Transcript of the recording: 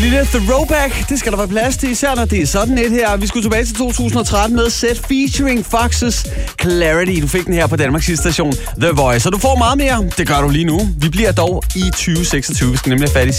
lille throwback, det skal der være plads til, især når det er sådan et her. Vi skulle tilbage til 2013 med Set featuring Foxes Clarity. Du fik den her på Danmarks station The Voice, så du får meget mere. Det gør du lige nu. Vi bliver dog i 2026. Vi skal nemlig have fat i